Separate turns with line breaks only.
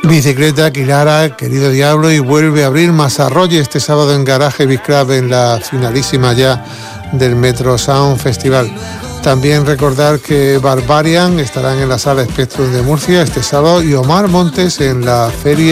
Bicicleta, Kilara, Querido Diablo y vuelve a abrir Masarrolle este sábado en Garaje Beach Club en la finalísima ya del Metro Sound Festival. También recordar que Barbarian estarán en la Sala Spectrum de Murcia este sábado y Omar Montes en la Feria